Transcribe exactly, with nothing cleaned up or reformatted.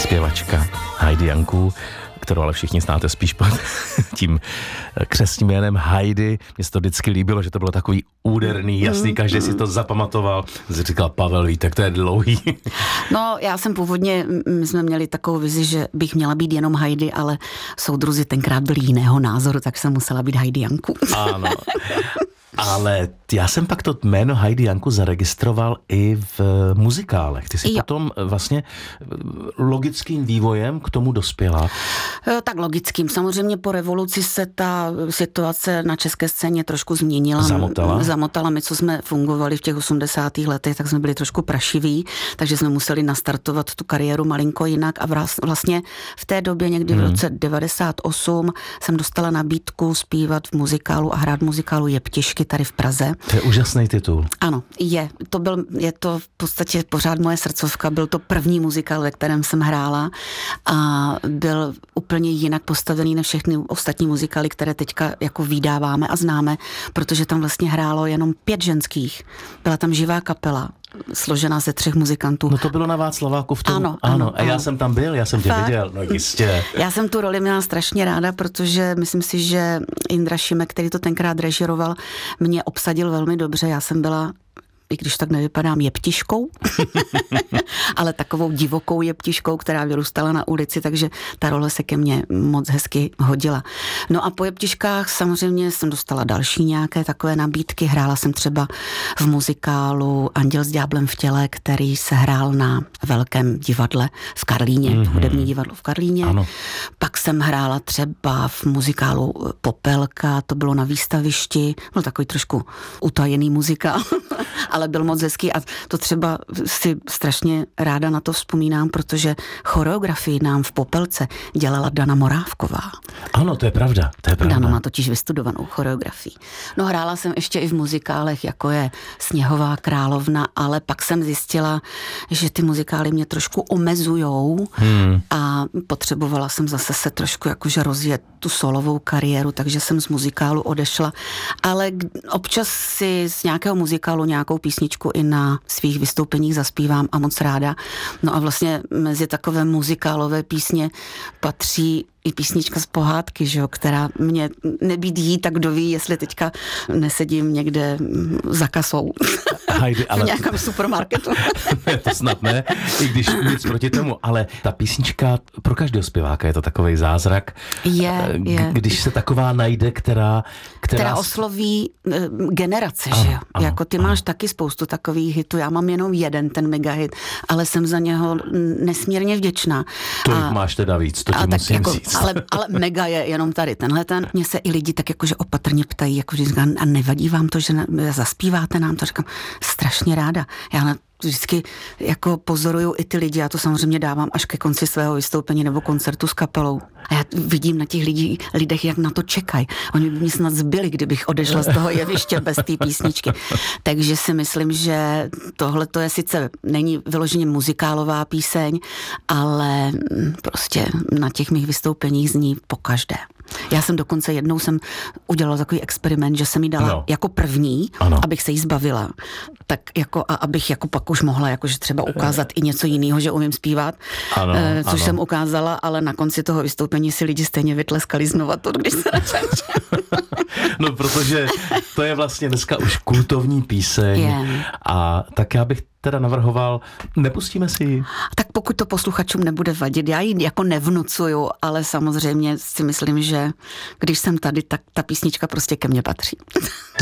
zpěvačka Heidi Janku, kterou ale všichni znáte spíš pod tím křestním jménem Heidi. Mně se to vždycky líbilo, že to bylo takový úderný, jasný, každý si to zapamatoval. Jsi říkal, Pavel, víte, to je dlouhý. No, já jsem původně, my jsme měli takovou vizi, že bych měla být jenom Heidi, ale soudruzi tenkrát byli jiného názoru, tak jsem musela být Heidi Janku. Ano. Ale já jsem pak to jméno Heidi Janku zaregistroval i v muzikálech. Ty jsi jo. potom vlastně logickým vývojem k tomu dospěla. Tak logickým. Samozřejmě po revoluci se ta situace na české scéně trošku změnila. Zamotala. Zamotala. My, co jsme fungovali v těch osmdesátých letech, tak jsme byli trošku prašiví, takže jsme museli nastartovat tu kariéru malinko jinak a vlastně v té době někdy hmm. v roce devadesát osm jsem dostala nabídku zpívat v muzikálu a hrát muzikálu Jeptišky tady v Praze. To je úžasný titul. Ano, je. To byl, je to v podstatě pořád moje srdcovka. Byl to první muzikál, ve kterém jsem hrála a byl úplně jinak postavený než všechny ostatní muzikály, které teďka jako vydáváme a známe, protože tam vlastně hrálo jenom pět ženských. Byla tam živá kapela, složená ze třech muzikantů. No to bylo na Václaváku v tom. Ano, ano, ano. A já ano. jsem tam byl, já jsem tě Fakt? viděl. No jistě. Já jsem tu roli měla strašně ráda, protože myslím si, že Indra Šimek, který to tenkrát režiroval, mě obsadil velmi dobře. Já jsem byla, i když tak nevypadám, jeptiškou, ale takovou divokou jeptiškou, která vyrůstala na ulici, takže ta role se ke mně moc hezky hodila. No a po jeptiškách samozřejmě jsem dostala další nějaké takové nabídky. Hrála jsem třeba v muzikálu Anděl s ďáblem v těle, který se hrál na velkém divadle v Karlíně, mm-hmm. hudební divadlo v Karlíně. Ano. Pak jsem hrála třeba v muzikálu Popelka, to bylo na výstavišti, byl takový trošku utajený muzikál, ale byl moc hezký a to třeba si strašně ráda na to vzpomínám, protože choreografii nám v Popelce dělala Dana Morávková. Ano, to je pravda, to je pravda. Dana má totiž vystudovanou choreografii. No hrála jsem ještě i v muzikálech, jako je Sněhová královna, ale pak jsem zjistila, že ty muzikály mě trošku omezujou hmm. a potřebovala jsem zase se trošku jakože rozjet tu solovou kariéru, takže jsem z muzikálu odešla, ale občas si z nějakého muzikálu nějakou písničku i na svých vystoupeních zaspívám a moc ráda. No a vlastně mezi takové muzikálové písně patří i písnička z pohádky, že jo, která mě nebýt jí, tak kdo ví, jestli teďka nesedím někde za kasou Heidi, ale... v nějakém supermarketu. To snad ne, i když nic proti tomu, ale ta písnička pro každého zpěváka je to takovej zázrak. Je, je. Když se taková najde, která... Která, která osloví uh, generace, ano, že jo. Ano, jako ty ano. máš taky spoustu takových hitů, já mám jenom jeden ten megahit, ale jsem za něho nesmírně vděčná. To a, máš teda víc, to ti musím jako, říct. Ale, ale mega je jenom tady tenhle ten. Mně se i lidi tak jakože opatrně ptají, jako říkám, a nevadí vám to, že na, zaspíváte nám to? Říkám, strašně ráda. Já na vždycky jako pozoruju i ty lidi, já to samozřejmě dávám až ke konci svého vystoupení nebo koncertu s kapelou. A já vidím na těch lidí, lidech, jak na to čekají. Oni by mě snad zbyli, kdybych odešla z toho jeviště bez té písničky. Takže si myslím, že tohle to je sice, není vyloženě muzikálová píseň, ale prostě na těch mých vystoupeních zní pokaždé. Já jsem dokonce jednou jsem udělala takový experiment, že jsem jí dala no. jako první, ano. abych se jí zbavila. Tak jako, a abych jako pak už mohla jakože třeba ukázat i něco jiného, že umím zpívat, ano, eh, což ano. jsem ukázala, ale na konci toho vystoupení si lidi stejně vytleskali znova to, když se načač. No, protože to je vlastně dneska už kultovní píseň je. A tak já bych teda navrhoval, nepustíme si ji? Tak pokud to posluchačům nebude vadit, já ji jako nevnucuju, ale samozřejmě si myslím, že když jsem tady, tak ta písnička prostě ke mně patří.